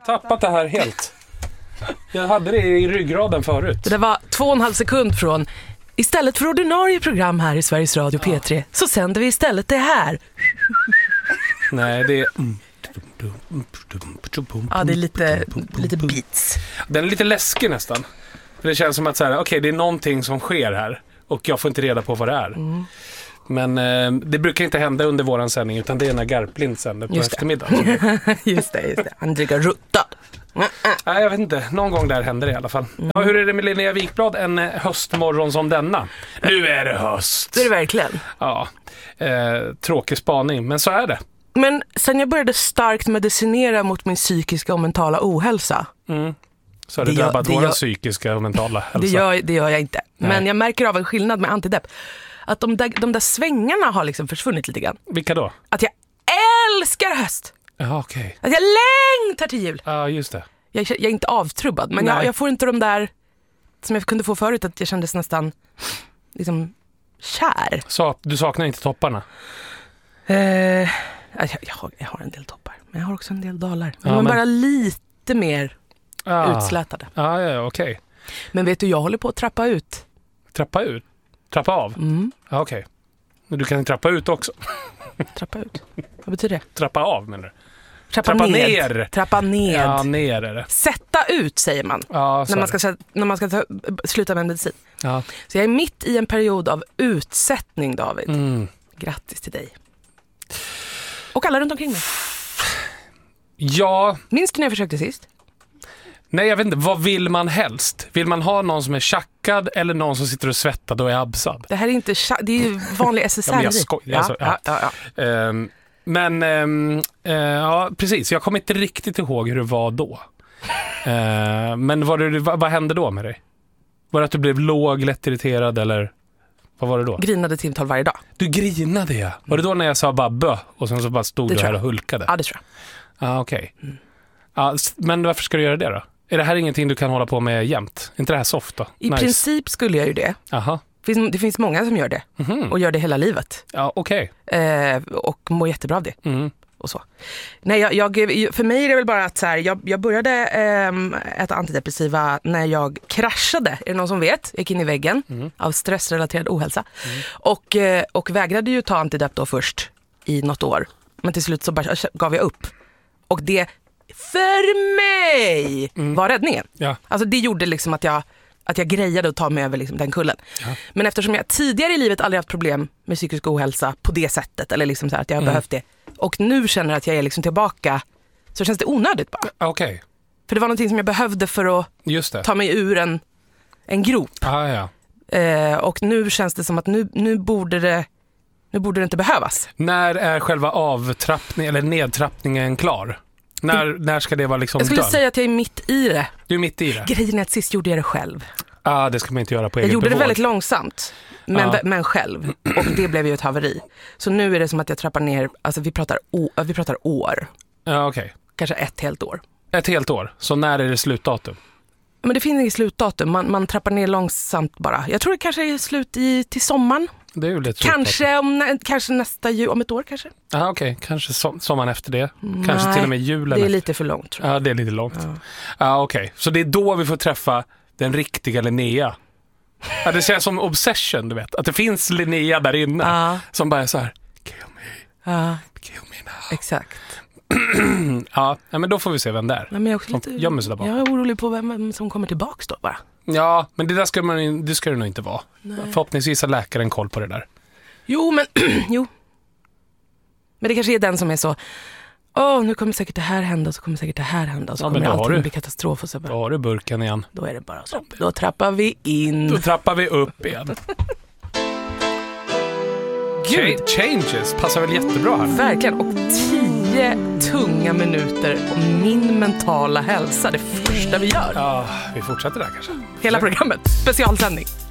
tappat det här helt. Jag hade det i ryggraden förut. Det var 2,5 sekund från istället för ordinarie program här i Sveriges Radio P3 så sänder vi istället det här. Nej, det är... Ja, det är lite beats. Den är lite läskig nästan. För det känns som att så här, okej, det är någonting som sker här och jag får inte reda på vad det är. Men det brukar inte hända under våran sändning utan det är när Garplind sänder på eftermiddagen. Just det. Han dricker ruttad. Nej, jag vet inte. Någon gång där händer det i alla fall. Ja, hur är det med Linnea Wikblad en höstmorgon som denna? Nu är det höst. Det är det verkligen. Ja, tråkig spaning, men så är det. Men sen jag började starkt medicinera mot min psykiska och mentala ohälsa. Så har det drabbat våra psykiska och mentala hälsa. Det gör jag inte. Nej. Men jag märker av en skillnad med antidepp. Att de där svängarna har liksom försvunnit lite grann. Vilka då? Att jag älskar höst. Ja, okej. Att jag längtar till jul. Ja, just det. Jag är inte avtrubbad. Men jag får inte de där som jag kunde få förut. Att jag kändes nästan liksom kär. Så du saknar inte topparna? Jag har en del toppar. Men jag har också en del dalar. Men bara lite mer utslätade. Ja, okej. Men vet du, jag håller på att trappa ut. Trappa ut? Trappa av? Ja, okej. Men du kan trappa ut också. Trappa ut? Vad betyder det? Trappa av, menar du? Trappa ner. Trappa ned. Ja, ner är det. Sätta ut, säger man. Ja, när man ska sluta med medicin. Ja. Så jag är mitt i en period av utsättning, David. Grattis till dig. Och alla runt omkring mig. Ja. Minns du när jag försökte sist? Nej, jag vet inte. Vad vill man helst? Vill man ha någon som är tjackad eller någon som sitter och svettar och är absad? Det här är inte det är ju vanlig SSRI. Ja, men jag skojar. Ja, precis. Jag kommer inte riktigt ihåg hur det var då. Men vad hände då med dig? Var det att du blev låg, lätt irriterad eller vad var det då? Grinade timtal varje dag. Du grinade, ja. Var det då när jag sa bara bö och sen så bara stod du här och hulkade? Ja, det tror jag. Ja, okej. Ja, men varför ska du göra det då? Är det här ingenting du kan hålla på med jämt? Är inte det här soft då? I princip skulle jag ju det. Aha. Det finns många som gör det. Och gör det hela livet. Ja, okej. Och mår jättebra av det. Och så. Nej, för mig är det väl bara att så här, jag började äta antidepressiva när jag kraschade. Är det någon som vet? Jag gick in i väggen av stressrelaterad ohälsa. Och vägrade ju ta antidepp då först i något år. Men till slut så bara gav jag upp. Och det för mig var räddningen. Ja. Alltså det gjorde liksom att jag grejade att ta mig över liksom den kullen. Ja. Men eftersom jag tidigare i livet aldrig haft problem med psykisk ohälsa på det sättet, eller liksom så här att jag har behövt det, och nu känner att jag är liksom tillbaka, så känns det onödigt bara. Okej. För det var någonting som jag behövde för att ta mig ur en grop. Och nu känns det som att nu borde det inte behövas. När är själva avtrappningen eller nedtrappningen klar? När ska det vara liksom jag skulle säga att jag är mitt i det. Du är mitt i det? Grejen är att sist gjorde jag det själv. Det ska man inte göra på egen Jag gjorde bevåg. det väldigt långsamt, men själv. Och det blev ju ett haveri. Så nu är det som att jag trappar ner, alltså vi pratar år. Ja, okej. Kanske ett helt år. Ett helt år? Så när är det slutdatum? Men det finns inget slutdatum, man trappar ner långsamt bara. Jag tror det kanske är slut till sommaren. Det är ju lite kanske nästa jul, om ett år kanske. Ja, okej. Kanske sommaren efter det. Kanske till och med julen. Det är lite för långt, tror jag. Ja, det är lite långt. Ja, okej. Så det är då vi får träffa den riktiga Linnea. Ja, det känns som Obsession, du vet. Att det finns Linnea där inne som bara är så här: kill me. Kill me now. Exakt. Ja, men då får vi se vem det är. Ja, men jag är orolig på vem som kommer tillbaks då bara. Ja, men det ska det nog inte vara. Nej. Förhoppningsvis har läkaren koll på det där. Jo. Men det kanske är den som är så, nu kommer säkert det här hända, så kommer säkert det här hända, och så kommer allting bli katastrof. Och så bara, då har du burken igen. Då är det bara så. Då trappar vi in. Då trappar vi upp igen. Changes passar väl jättebra här. Verkligen, och 10 tunga minuter om min mentala hälsa. Det första vi gör. Ja, vi fortsätter där kanske. Hela programmet, specialsändning.